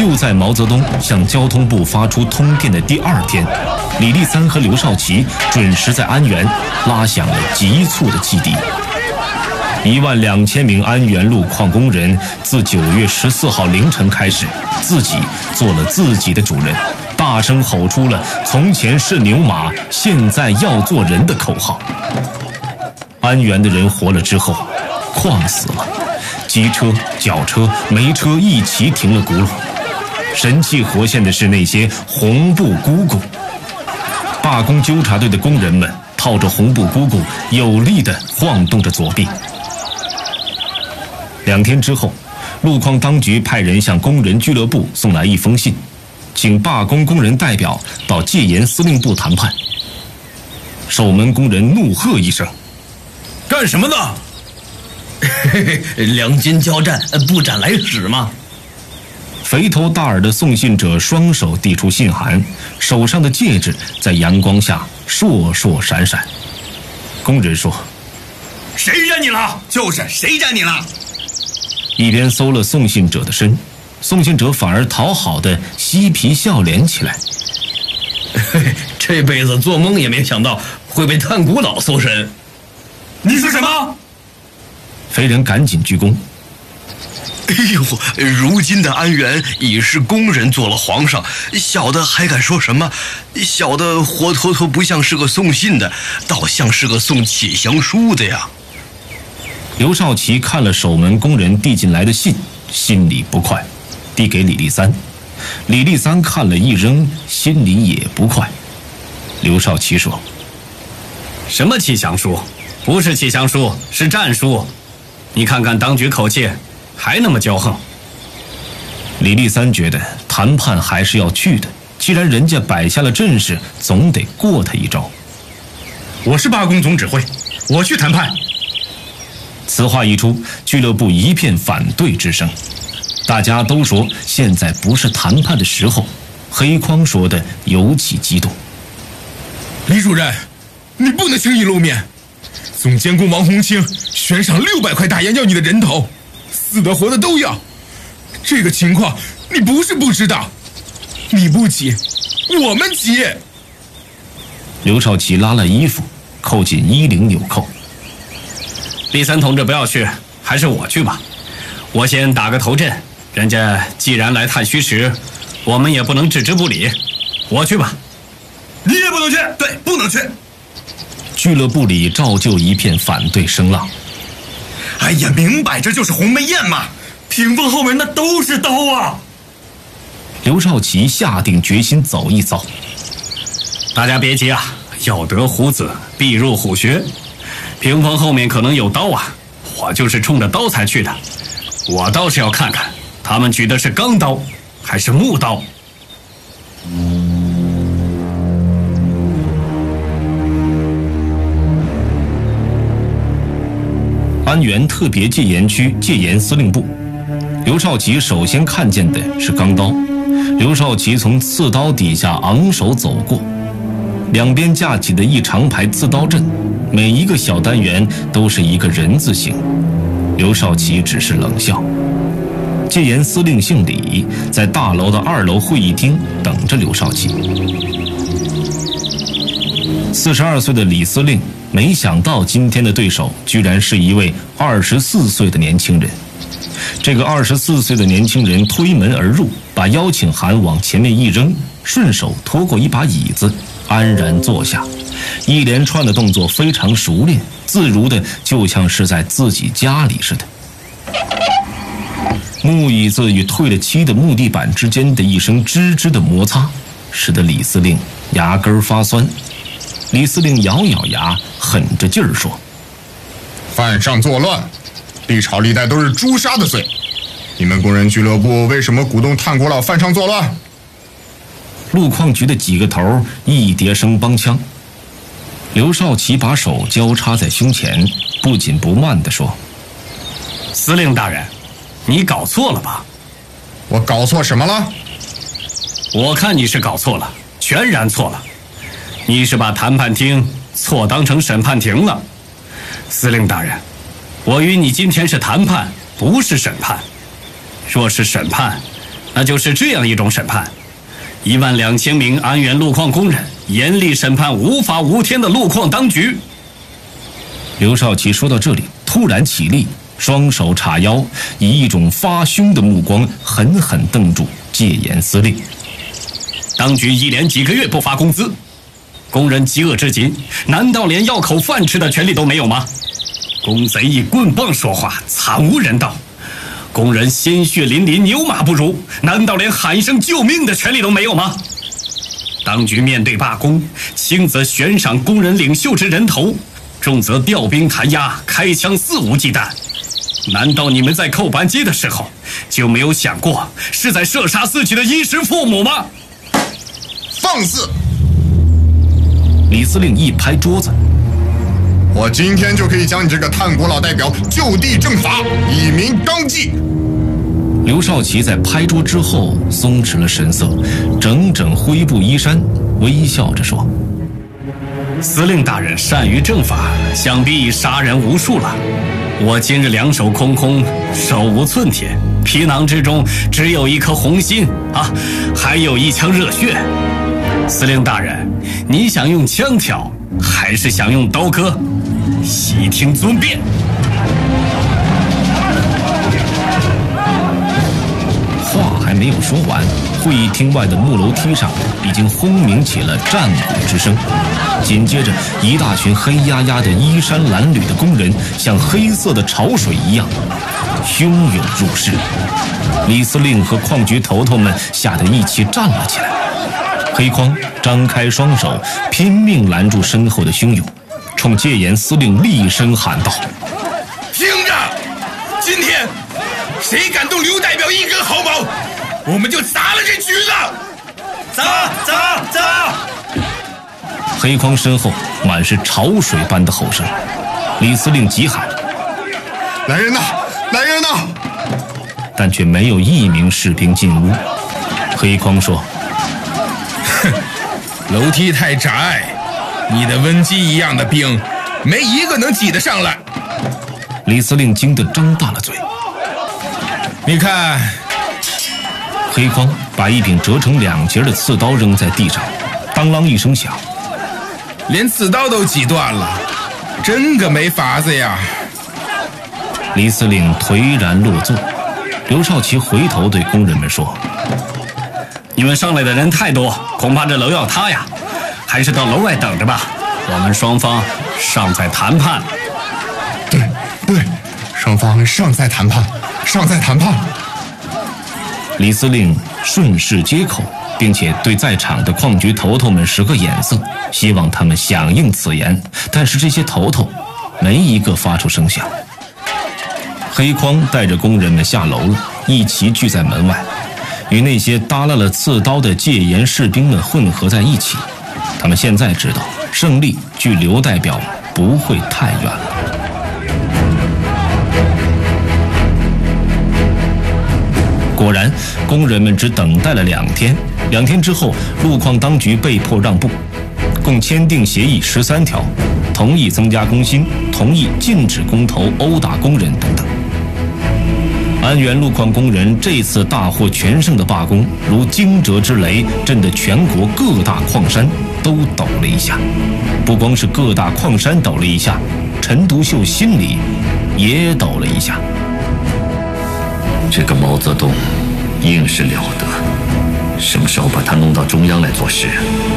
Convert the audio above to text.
就在毛泽东向交通部发出通电的第2天，李立三和刘少奇准时在安源拉响了急促的汽笛。12000名安源路矿工人自9月14号凌晨开始，自己做了自己的主人，大声吼出了“从前是牛马，现在要做人”的口号。安源的人活了之后，矿死了，机车、脚车、煤车一齐停了轱辘。神气活现的是那些红布姑姑。罢工纠察队的工人们套着红布姑姑，有力地晃动着左臂。2天之后，路矿当局派人向工人俱乐部送来一封信，请罢工工人代表到戒严司令部谈判。守门工人怒喝一声：“干什么呢？ 两军交战，不斩来使吗？” 肥头大耳的送信者双手递出信函，手上的戒指在阳光下烁烁闪闪。工人说：“ 谁染你了？就是谁染你了？” 一边搜了送信者的身，送信者反而讨好的嬉皮笑脸起来。 这辈子做梦也没想到会被炭谷岛搜身。 你说什么？ 肥人赶紧鞠躬。 哎呦，如今的安源已是工人做了皇上，小的还敢说什么？小的活脱脱不像是个送信的，倒像是个送启降书的呀。 刘少奇看了守门工人递进来的信，心里不快，递给李立三。李立三看了一扔，心里也不快。刘少奇说：“ 什么启降书？不是启降书，是战书。你看看当局口气，还那么骄横。” 李立三觉得谈判还是要去的，既然人家摆下了阵势，总得过他一招。 我是罢工总指挥，我去谈判。 此话一出，俱乐部一片反对之声，大家都说现在不是谈判的时候。黑匡说的尤其激动：“ 李主任，你不能轻易露面。总监工王洪清悬赏600块大洋要你的人头，死的活的都要。这个情况你不是不知道，你不急，我们急。” 刘少奇拉了衣服，扣紧衣领纽扣。 立三同志不要去，还是我去吧。我先打个头阵，人家既然来探虚实，我们也不能置之不理。我去吧。 你也不能去。对，不能去。 俱乐部里照旧一片反对声浪。 哎呀，明摆着就是鸿门宴嘛！屏风后面那都是刀啊！ 刘少奇下定决心走一遭。 大家别急啊，要得虎子，必入虎穴。屏风后面可能有刀啊，我就是冲着刀才去的。我倒是要看看他们举的是钢刀还是木刀。 安源特别戒严区戒严司令部，刘少奇首先看见的是钢刀。刘少奇从刺刀底下昂首走过，两边架起的一长排刺刀阵，每一个小单元都是一个人字形。刘少奇只是冷笑。戒严司令姓李，在大楼的2楼会议厅等着刘少奇。42岁的李司令没想到今天的对手居然是一位24岁的年轻人。这个24岁的年轻人推门而入，把邀请函往前面一扔，顺手拖过一把椅子，安然坐下。一连串的动作非常熟练，自如的就像是在自己家里似的。木椅子与褪了漆的木地板之间的一声吱吱的摩擦，使得李司令牙根发酸。李司令咬咬牙，狠着劲儿说：“ 犯上作乱，历朝历代都是诛杀的罪。你们工人俱乐部为什么鼓动炭国佬犯上作乱？” 路矿局的几个头一叠声帮腔。刘少奇把手交叉在胸前，不紧不慢地说：“ 司令大人，你搞错了吧？”“ 我搞错什么了？”“ 我看你是搞错了，全然错了。你是把谈判厅错当成审判庭了。司令大人，我与你今天是谈判，不是审判。若是审判， 那就是这样一种审判：12000名安源路矿工人严厉审判无法无天的路矿当局。 刘少奇说到这里，突然起立，双手叉腰，以一种发凶的目光狠狠瞪住戒严司令。 当局一连几个月不发工资，工人饥饿至极，难道连要口饭吃的权利都没有吗？公贼以棍棒说话，惨无人道。工人鲜血淋漓，牛马不如，难道连喊一声救命的权利都没有吗？当局面对罢工，轻则悬赏工人领袖之人头，重则调兵弹压，开枪肆无忌惮。难道你们在扣扳机的时候就没有想过是在射杀自己的衣食父母吗？ 放肆！ 李司令一拍桌子， 我今天就可以将你这个炭国老代表就地正法，以明纲纪。 刘少奇在拍桌之后松弛了神色，整整挥步衣衫，微笑着说： 司令大人善于正法，想必已杀人无数了。我今日两手空空，手无寸铁，皮囊之中只有一颗红心啊，还有一腔热血。司令大人，你想用枪挑，还是想用刀割？悉听尊便。 话还没有说完，会议厅外的木楼梯上已经轰鸣起了战鼓之声。紧接着，一大群黑压压的衣衫褴褛的工人，像黑色的潮水一样汹涌入室。李司令和矿局头头们吓得一起站了起来。黑匡张开双手，拼命拦住身后的汹涌，冲戒严司令厉声喊道： 听着，今天谁敢动刘代表一根毫毛，我们就砸了这局子！ 砸！ 黑匡身后满是潮水般的吼声。李司令急喊： 来人呐！来人呐！ 但却没有一名士兵进屋。黑匡说： 楼梯太窄，你的温基一样的兵没一个能挤得上来。 李司令惊得张大了嘴。 你看， 黑匡把一柄折成2截的刺刀扔在地上，当啷一声响， 连刺刀都挤断了，真个没法子呀！ 李司令颓然落座。刘少奇回头对工人们说： 你们上来的人太多，恐怕这楼要塌呀，还是到楼外等着吧。我们双方尚在谈判。 对，双方尚在谈判。 李司令顺势接口，并且对在场的矿局头头们使个眼色，希望他们响应此言。但是这些头头没一个发出声响。黑匡带着工人们下楼了，一齐聚在门外，与那些耷拉了刺刀的戒严士兵们混合在一起。他们现在知道，胜利距刘代表不会太远了。果然，工人们只等待了2天。2天之后，路矿当局被迫让步，共签订协议13条，同意增加工薪，同意禁止工头殴打工人等等。安源路矿工人这次大获全胜的罢工，如惊蛰之雷，震得全国各大矿山都抖了一下。不光是各大矿山抖了一下，陈独秀心里也抖了一下。 这个毛泽东硬是了得，什么时候把他弄到中央来做事？